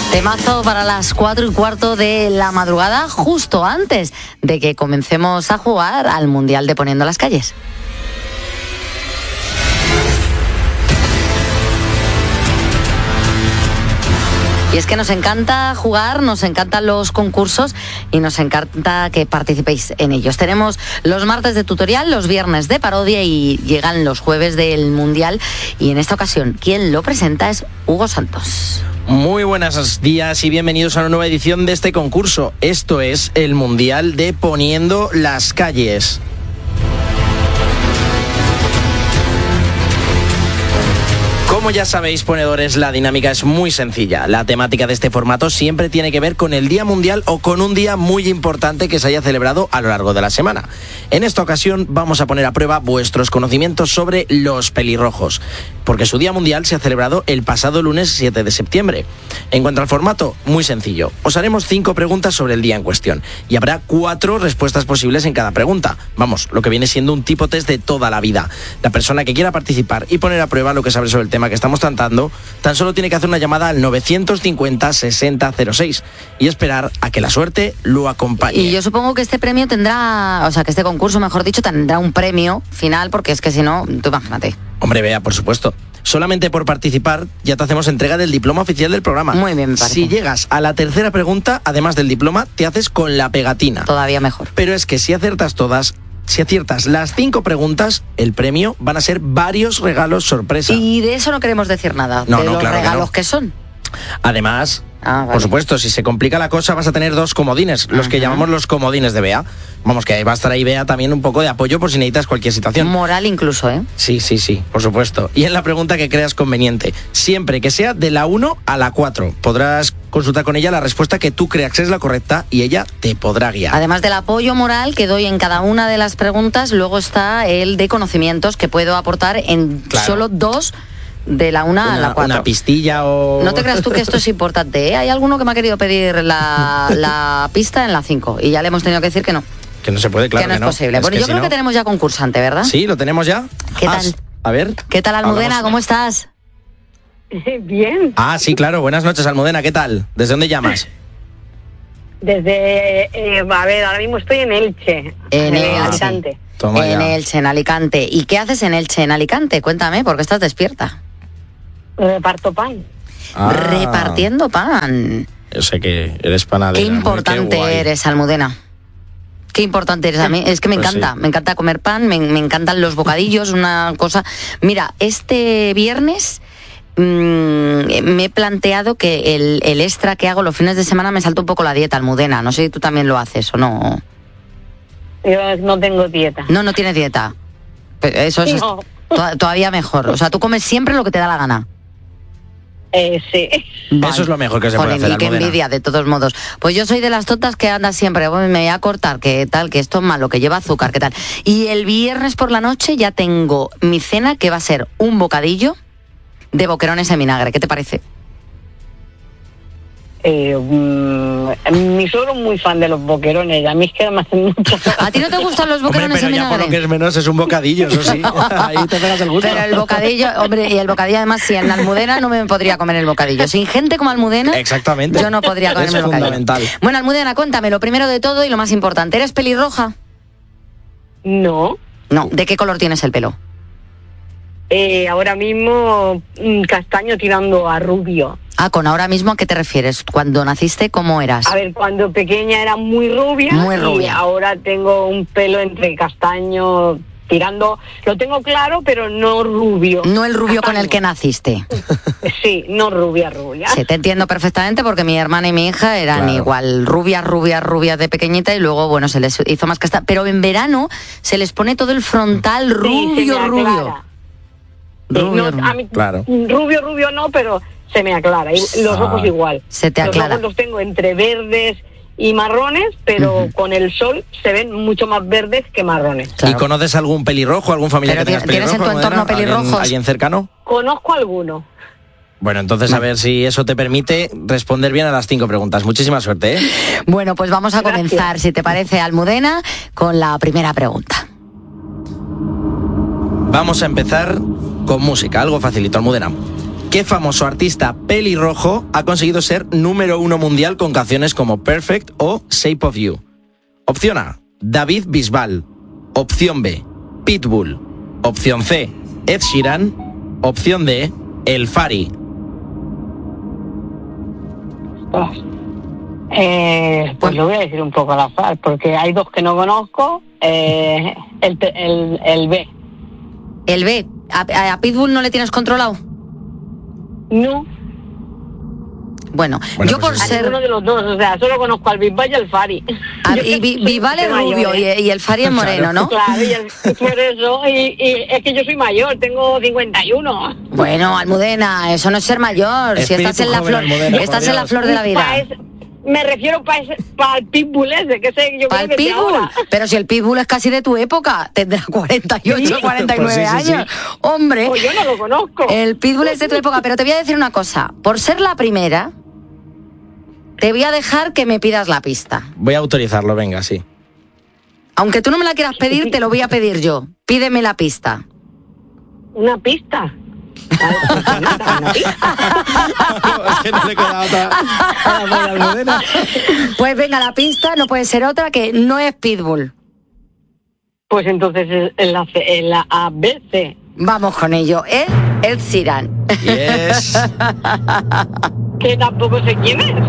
Temazo para las 4:15 de la madrugada, justo antes de que comencemos a jugar al Mundial de Poniendo las Calles. Y es que nos encanta jugar, nos encantan los concursos y nos encanta que participéis en ellos. Tenemos los martes de tutorial, los viernes de parodia y llegan los jueves del Mundial. Y en esta ocasión, quien lo presenta es Hugo Santos. Muy buenos días y bienvenidos a una nueva edición de este concurso. Esto es el Mundial de Poniendo las Calles. Como ya sabéis, ponedores, la dinámica es muy sencilla. La temática de este formato siempre tiene que ver con el Día Mundial o con un día muy importante que se haya celebrado a lo largo de la semana. En esta ocasión vamos a poner a prueba vuestros conocimientos sobre los pelirrojos, porque su Día Mundial se ha celebrado el pasado lunes 7 de septiembre. En cuanto al formato, muy sencillo. Os haremos 5 preguntas sobre el día en cuestión y habrá 4 respuestas posibles en cada pregunta. Vamos, lo que viene siendo un tipo test de toda la vida. La persona que quiera participar y poner a prueba lo que sabe sobre el tema que estamos tratando, tan solo tiene que hacer una llamada al 950 60 06 y esperar a que la suerte lo acompañe. Y yo supongo que este premio tendrá, o sea, que este concurso, mejor dicho, tendrá un premio final, porque es que si no, tú imagínate. Hombre, Bea, por supuesto. Solamente por participar ya te hacemos entrega del diploma oficial del programa. Muy bien, me parece. Si llegas a la tercera pregunta, además del diploma, te haces con la pegatina. Todavía mejor. Pero es que si aciertas las 5 preguntas, el premio van a ser varios regalos sorpresa. Y de eso no queremos decir nada, No, de los claro regalos que son. Además, vale. Por supuesto, si se complica la cosa vas a tener 2 comodines, los que llamamos los comodines de Bea. Vamos, que va a estar ahí Bea también un poco de apoyo por si necesitas cualquier situación. Moral incluso, ¿eh? Sí, por supuesto. Y en la pregunta que creas conveniente, siempre que sea de la 1 a la 4, podrás consultar con ella la respuesta que tú creas que es la correcta y ella te podrá guiar. Además del apoyo moral que doy en cada una de las preguntas, luego está el de conocimientos que puedo aportar en solo 2 de la 1 a la 4. Una pistilla o... No te creas tú que esto es importante, ¿eh? Hay alguno que me ha querido pedir la pista en la 5 y ya le hemos tenido que decir que no. Que no se puede, claro que no es posible. Bueno, yo creo que tenemos ya concursante, ¿verdad? Sí, lo tenemos ya. ¿Qué tal? A ver. ¿Qué tal, Almudena? ¿Cómo estás? Bien. Sí, claro. Buenas noches, Almudena. ¿Qué tal? ¿Desde dónde llamas? Desde, ahora mismo estoy en Elche. En Alicante. Toma en ya. Elche, en Alicante. ¿Y qué haces en Elche, en Alicante? Cuéntame, porque estás despierta. Reparto pan. Repartiendo pan. Yo sé que eres panadera. Qué importante eres, Almudena. Qué importante eres. A mí es que me encanta. Sí. Me encanta comer pan, me encantan los bocadillos, una cosa. Mira, este viernes me he planteado que el extra que hago los fines de semana me salta un poco la dieta, Almudena. No sé si tú también lo haces o no. Yo no tengo dieta. No tienes dieta. Pero eso es No. todavía mejor. O sea, tú comes siempre lo que te da la gana. Sí. Vale. Eso es lo mejor que se puede hacer, Y qué Almudena. envidia, de todos modos. Pues yo soy de las tontas que anda siempre, me voy a cortar, que tal, que esto es malo, que lleva azúcar, que tal. Y el viernes por la noche ya tengo mi cena, que va a ser un bocadillo de boquerones en vinagre. ¿Qué te parece? Mi suegro es muy fan de los boquerones. A mí es que me hacen mucho. ¿A ti no te gustan los Hombre, boquerones pero en ya por vinagre? lo que es menos es un bocadillo, eso sí. Ahí te pegas el gusto. Pero el bocadillo, hombre, y el bocadillo además, si en Almudena no me podría comer el bocadillo. Sin gente como Almudena, Exactamente. yo no podría comerme el bocadillo. Fundamental. Bueno, Almudena, cuéntame, lo primero de todo y lo más importante, ¿eres pelirroja? No. No, ¿de qué color tienes el pelo? Ahora mismo castaño tirando a rubio. Con ahora mismo, ¿a qué te refieres? Cuando naciste, ¿cómo eras? A ver, cuando pequeña era muy rubia. Muy rubia. Y ahora tengo un pelo entre castaño tirando, lo tengo claro, pero no rubio. No el rubio Castaño. con el que naciste. Sí, no rubia. Sí, te entiendo perfectamente porque mi hermana y mi hija eran Claro. igual, rubias de pequeñita y luego, bueno, se les hizo más castaño. Pero en verano se les pone todo el frontal rubio. Rubio, A mí, Claro. Rubio no, pero se me aclara. Y los ojos igual. Se te aclara. Los ojos los tengo entre verdes y marrones, pero con el sol se ven mucho más verdes que marrones. Claro. ¿Y conoces algún pelirrojo, algún familiar Pero que tengas ¿tienes en tu pelirrojo? entorno Almudena? pelirrojos? ¿Alguien cercano? Conozco alguno. Bueno, entonces a ver si eso te permite responder bien a las 5 preguntas. Muchísima suerte, ¿eh? Bueno, pues vamos a Gracias. comenzar, si te parece, Almudena, con la primera pregunta. Vamos a empezar con música, algo facilito, Almudena. ¿Qué famoso artista pelirrojo ha conseguido ser número 1 mundial con canciones como Perfect o Shape of You? Opción A, David Bisbal. Opción B, Pitbull. Opción C, Ed Sheeran. Opción D, El Fari. Pues lo voy a decir un poco al azar, porque hay dos que no conozco. El B. El B. ¿A Pitbull no le tienes controlado? No. Bueno, yo pues por A ser... ninguno de los dos, o sea, solo conozco al Bisbal y al Fari. Y Bisbal es rubio y el Fari es moreno, ¿no? Claro, por eso, y es que yo soy mayor, tengo 51. Bueno, Almudena, eso no es ser mayor. Si estás en la flor, estás en la flor de la vida. Me refiero para el Pitbull ese, que sé yo ¿Para el creo que es de Pitbull? ahora. Pero si el Pitbull es casi de tu época, tendrá 48, ¿Sí? 49 Pues sí. años. Hombre, Pues yo no lo conozco. el Pitbull es de tu época. Pero te voy a decir una cosa. Por ser la primera, te voy a dejar que me pidas la pista. Voy a autorizarlo, venga, sí. Aunque tú no me la quieras pedir, te lo voy a pedir yo. Pídeme la pista. Una pista. Es que no le queda otra para Almudena. Pues venga, la pista no puede ser otra que no es Pitbull. Pues entonces en la ABC. Vamos con ello. Es Ed Sheeran. Yes. Que tampoco sé quién es.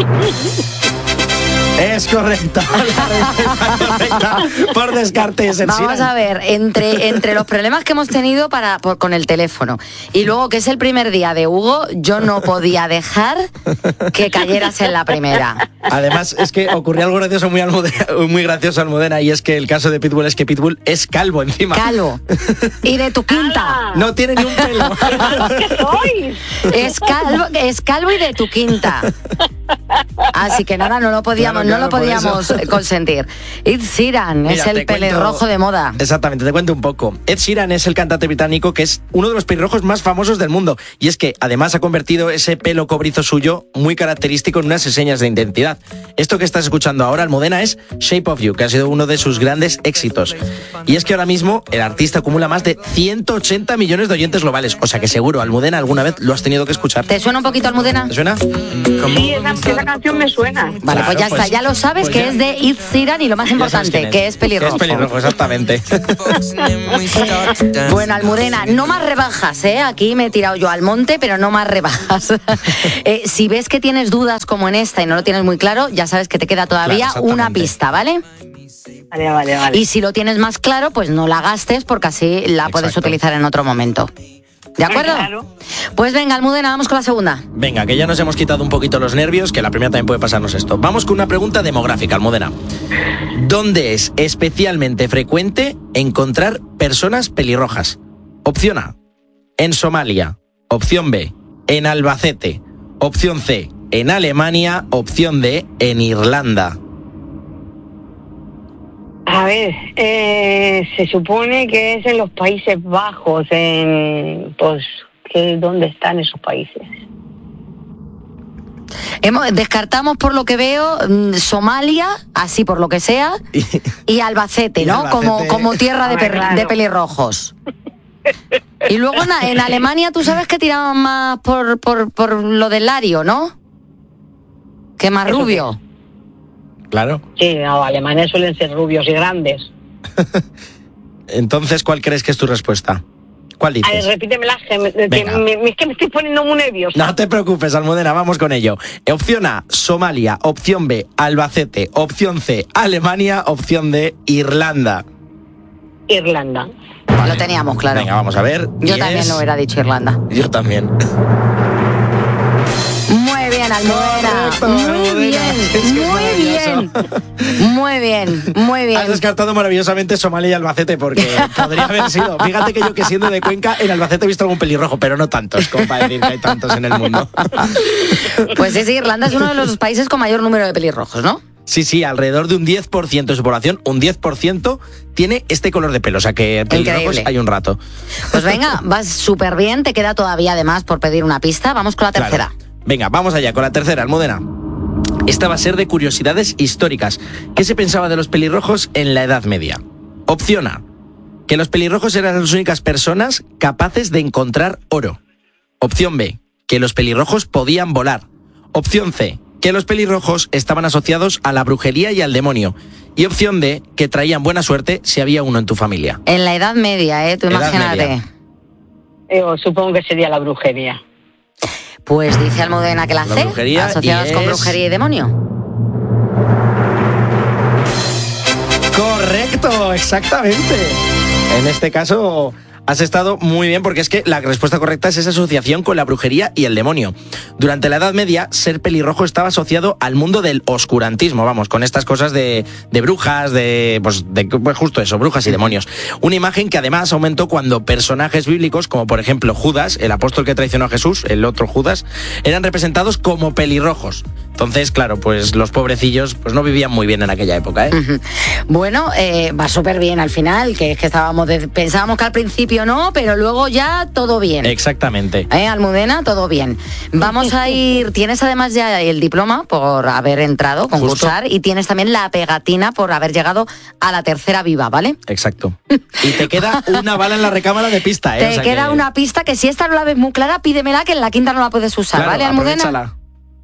Es correcta. La respuesta correcta. Por descarte es Ed Vamos Sheeran. a ver, entre los problemas que hemos tenido con el teléfono y luego que es el primer día de Hugo, yo no podía dejar que cayeras en la primera. Además, es que ocurrió algo gracioso, muy gracioso, Almudena, y es que el caso de Pitbull es que Pitbull es calvo encima. Calvo. Y de tu quinta. ¡Hala! No tiene ni un pelo. ¿Qué sois? Es calvo y de tu quinta. Así que nada, no lo podíamos Claro, por eso. consentir. Ed Sheeran Mira, es el te cuento- pelirrojo de moda. Exactamente, te cuento un poco. Ed Sheeran es el cantante británico que es uno de los pelirrojos más famosos del mundo. Y es que además ha convertido ese pelo cobrizo suyo muy característico en unas señas de identidad. Esto que estás escuchando ahora, Almudena, es Shape of You, que ha sido uno de sus grandes éxitos. Y es que ahora mismo el artista acumula más de 180 millones de oyentes globales. O sea que seguro, Almudena, alguna vez lo has tenido que escuchar. ¿Te suena un poquito, Almudena? ¿Te suena? Sí, esa canción me suena. Vale, Claro, pues ya pues- está, ya lo sabes pues que ya. es de Ed Sheeran y lo más Ya sabes importante, quién que es pelirrojo. Que es pelirrojo, exactamente. Bueno, Almudena, no más rebajas, ¿eh? Aquí me he tirado yo al monte, pero no más rebajas. Si ves que tienes dudas como en esta y no lo tienes muy claro, ya sabes que te queda todavía Claro, una exactamente. pista, ¿vale? Vale. Y si lo tienes más claro, pues no la gastes porque así la puedes Exacto. utilizar en otro momento. ¿De acuerdo? Claro. Pues venga, Almudena, vamos con la segunda. Venga, que ya nos hemos quitado un poquito los nervios, que la primera también puede pasarnos esto. Vamos con una pregunta demográfica, Almudena. ¿Dónde es especialmente frecuente encontrar personas pelirrojas? Opción A, en Somalia. Opción B, en Albacete. Opción C, en Alemania. Opción D, en Irlanda. A ver, se supone que es en los Países Bajos, ¿dónde están esos países? Descartamos por lo que veo Somalia, así por lo que sea, y Albacete, Y ¿no? Albacete. Como tierra de, Claro. de pelirrojos. Y luego en Alemania tú sabes que tiraban más por lo del Lario, ¿no? Que más ¿Eso rubio. Claro. Sí, no, alemanes suelen ser rubios y grandes. Entonces, ¿cuál crees que es tu respuesta? ¿Cuál A ver, dices? repítemelas, que Venga. es que me estoy poniendo muy nerviosa. No te preocupes, Almudena, vamos con ello. Opción A, Somalia. Opción B, Albacete. Opción C, Alemania. Opción D, Irlanda. Irlanda. Lo teníamos claro. Venga, vamos a ver. Yo Y también es- lo hubiera dicho Irlanda. Yo también. Muy bien, Almudena. Correcto, Muy Almudena. bien, Es que es muy bien. Muy bien. Has descartado maravillosamente Somalia y Albacete porque podría haber sido. Fíjate que yo, que siendo de Cuenca, en Albacete he visto algún pelirrojo, pero no tantos, como para decir que hay tantos en el mundo. Pues sí, Irlanda es uno de los países con mayor número de pelirrojos, ¿no? Sí, alrededor de un 10% de su población, un 10% tiene este color de pelo, o sea que pelirrojos Increíble. hay un rato. Pues venga, vas súper bien, te queda todavía además por pedir una pista. Vamos con la tercera. Claro. Venga, vamos allá con la tercera, Almudena. Esta va a ser de curiosidades históricas. ¿Qué se pensaba de los pelirrojos en la Edad Media? Opción A, que los pelirrojos eran las únicas personas capaces de encontrar oro. Opción B, que los pelirrojos podían volar. Opción C, que los pelirrojos estaban asociados a la brujería y al demonio. Y opción D, que traían buena suerte si había uno en tu familia. En la Edad Media, tú Edad imagínate. Media. Supongo que sería la brujería. Pues dice Almudena que la La C, brujería, asociadas y con es- brujería y demonio. Correcto, exactamente. En este caso has estado muy bien porque es que la respuesta correcta es esa asociación con la brujería y el demonio. Durante la Edad Media, ser pelirrojo estaba asociado al mundo del oscurantismo, vamos, con estas cosas de brujas, pues justo eso, brujas y demonios. Una imagen que además aumentó cuando personajes bíblicos, como por ejemplo Judas, el apóstol que traicionó a Jesús, el otro Judas, eran representados como pelirrojos. Entonces, claro, pues los pobrecillos pues no vivían muy bien en aquella época, ¿eh? Bueno, va súper bien al final, que es que pensábamos que al principio no, pero luego ya todo bien. Exactamente. Almudena, todo bien. Vamos a ir, tienes además ya el diploma por haber entrado, concursar, y tienes también la pegatina por haber llegado a la tercera viva, ¿vale? Exacto. Y te queda una bala en la recámara de pista, ¿eh? Te queda una pista que si esta no la ves muy clara, pídemela, que en la quinta no la puedes usar, Claro, ¿vale, Almudena? aprovechala.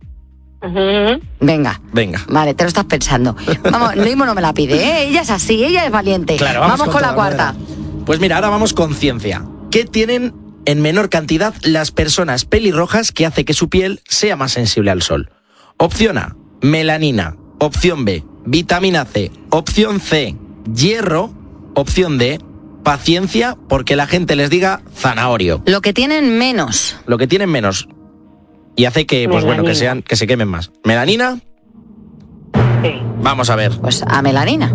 Venga. Vale, te lo estás pensando. Vamos, lo mismo no me la pide, ¿eh? Ella es así, ella es valiente. Claro, vamos con la toda, cuarta. Almudena. Pues mira, ahora vamos con ciencia. ¿Qué tienen en menor cantidad las personas pelirrojas que hace que su piel sea más sensible al sol? Opción A, melanina. Opción B, vitamina C. Opción C, hierro. Opción D, paciencia, porque la gente les diga zanahorio. Lo que tienen menos. Lo que tienen menos. Y hace que, pues bueno, que se quemen más. ¿Melanina? Sí. Vamos a ver. Pues a melanina.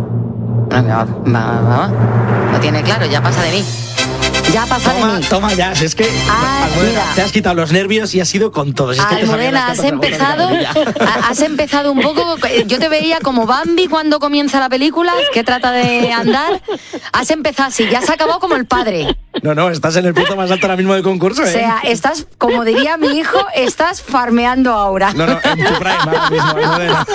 Lo tiene claro, ya pasa de mí. Ya pasa de mí. Toma ya, si es que Almudena, mira. te has quitado los nervios y has ido con todo. Si es que te sabías Almudena, las has cuatro preguntas. has empezado un poco, yo te veía como Bambi cuando comienza la película, que trata de andar. Has empezado así, ya has acabado como el padre. No, estás en el punto más alto ahora mismo del concurso, ¿eh? O sea, estás, como diría mi hijo, estás farmeando ahora. No, en tu prime ahora mismo, Almudena.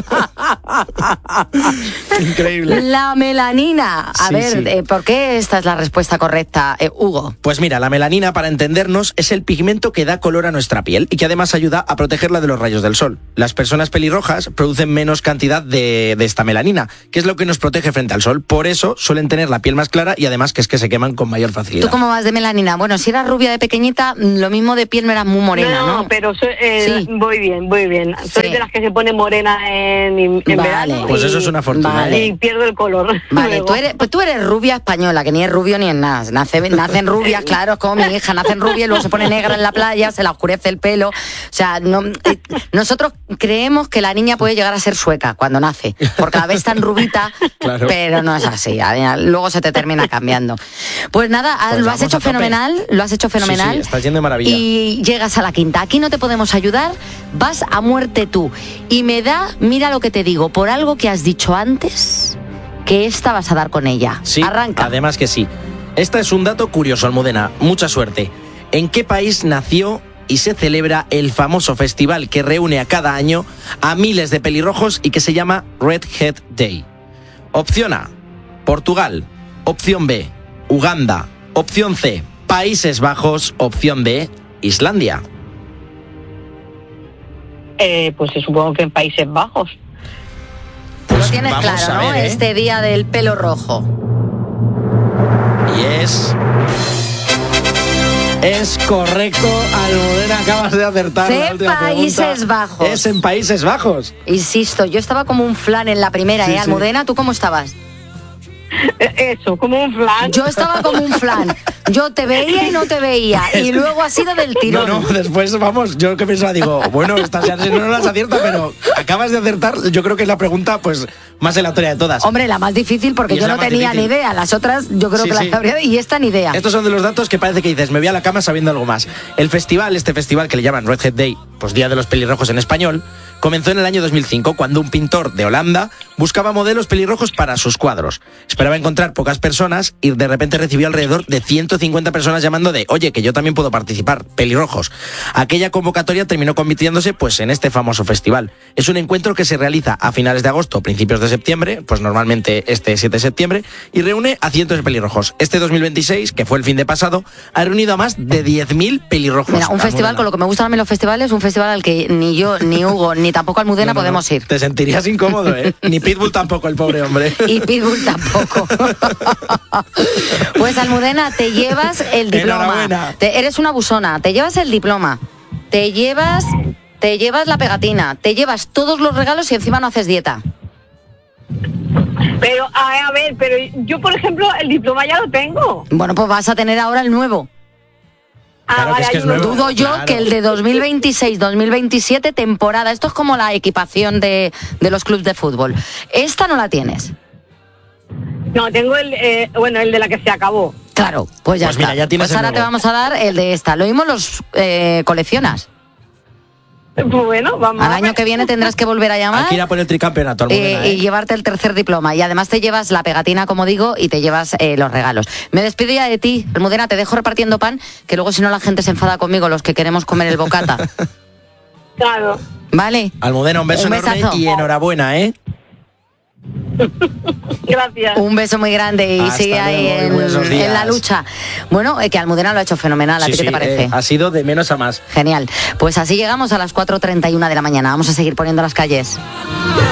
Increíble. La melanina. A Sí, ver, sí. ¿por qué esta es la respuesta correcta, Hugo? Pues mira, la melanina, para entendernos, es el pigmento que da color a nuestra piel y que además ayuda a protegerla de los rayos del sol. Las personas pelirrojas producen menos cantidad de esta melanina, que es lo que nos protege frente al sol. Por eso suelen tener la piel más clara y además que es que se queman con mayor facilidad. ¿Tú cómo vas de melanina? Bueno, si eras rubia de pequeñita, lo mismo de piel no eras muy morena, ¿no? No, pero Sí. voy bien, voy bien. Soy Sí. de las que se pone morena en Vale. verano. Pues eso es una fortuna. Vale. Y pierdo el color. Vale, Luego. tú eres rubia española, que ni es rubio ni es nada. Nacen rubias, claro, es como mi hija, nacen rubias y luego se pone negra en la playa, se la oscurece el pelo. O sea, nosotros creemos que la niña puede llegar a ser sueca cuando nace, porque a la vez tan rubita, Claro. pero no es así. Luego se te termina cambiando. Pues nada, Pues lo has vamos hecho a tope. fenomenal, lo has hecho fenomenal. Sí, estás yendo de maravilla. Y llegas a la quinta. Aquí no te podemos ayudar, vas a muerte tú. Y me da, mira lo que te digo, por algo que has dicho antes, que esta vas a dar con ella. Sí, Arranca. además que sí. Este es un dato curioso, Almudena. Mucha suerte. ¿En qué país nació y se celebra el famoso festival que reúne a cada año a miles de pelirrojos y que se llama Red Hat Day? Opción A, Portugal. Opción B, Uganda. Opción C, Países Bajos. Opción D, Islandia. Pues supongo que en Países Bajos. Tú lo tienes vamos claro, a ¿no? ver, ¿eh? Este día del pelo rojo. Y es correcto, Almudena, acabas de acertar De la última Países pregunta. Bajos. Es en Países Bajos. Insisto, yo estaba como un flan en la primera, Sí, sí. Almudena, ¿tú cómo estabas? Eso, como un flan. Yo estaba como un flan. Yo te veía y no te veía. Y luego ha sido del tirón. No, después, vamos, yo que pensaba, digo, bueno, estas ya no las acierta, pero acabas de acertar, yo creo que es la pregunta, pues, más aleatoria de todas. Hombre, la más difícil porque Y es yo la no más tenía difícil. ni idea. Las otras yo creo Sí, que sí. las habría... Y esta ni idea. Estos son de los datos que parece que dices, me voy a la cama sabiendo algo más. Este festival que le llaman Red Hat Day, pues Día de los Pelirrojos en español, Comenzó en el año 2005, cuando un pintor de Holanda buscaba modelos pelirrojos para sus cuadros. Esperaba encontrar pocas personas y de repente recibió alrededor de 150 personas llamando de «Oye, que yo también puedo participar, pelirrojos». Aquella convocatoria terminó convirtiéndose pues en este famoso festival. Es un encuentro que se realiza a finales de agosto, principios de septiembre, pues normalmente este 7 de septiembre, y reúne a cientos de pelirrojos. Este 2026, que fue el fin de pasado, ha reunido a más de 10.000 pelirrojos. Mira, un festival, con lo que me gustan a mí los festivales, un festival al que ni yo, ni Hugo, ni tampoco Almudena podemos ir. Te sentirías incómodo, ¿eh? Ni Pitbull tampoco, el pobre hombre. Y Pitbull tampoco. Pues Almudena, te llevas el diploma. Enhorabuena. Eres una abusona, te llevas el diploma, te llevas la pegatina, te llevas todos los regalos y encima no haces dieta. Pero, a ver, pero yo, por ejemplo, el diploma ya lo tengo. Bueno, pues vas a tener ahora el nuevo. Claro, vale, que es nuevo. nuevo. Dudo yo Claro. que el de 2026-2027 temporada, esto es como la equipación de los clubes de fútbol. Esta no la tienes. No, tengo el de la que se acabó. Claro, pues ya Pues está. mira, ya tienes Pues el ahora nuevo. te vamos a dar el de esta. Lo mismo los coleccionas. Bueno, vamos Al a año ver. que viene tendrás que volver a llamar Hay que ir a por el tricampeonato, Almudena, y llevarte el tercer diploma. Y además te llevas la pegatina, como digo, y te llevas los regalos. Me despido ya de ti, Almudena, te dejo repartiendo pan, que luego si no la gente se enfada conmigo, los que queremos comer el bocata. Claro. ¿Vale? Almudena, un beso Un enorme besazo. y enhorabuena, ¿eh? Gracias. Un beso muy grande y Hasta sigue ahí luego y buenos días. en la lucha. Bueno, que Almudena lo ha hecho fenomenal. ¿A ti qué te parece? Ha sido de menos a más. Genial. Pues así llegamos a las 4:31 de la mañana. Vamos a seguir poniendo las calles.